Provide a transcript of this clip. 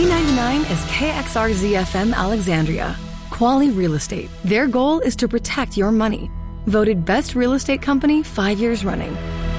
B99 is KXRZ-FM Alexandria. Quali Real Estate. Their goal is to protect your money. Voted Best Real Estate Company 5 years running.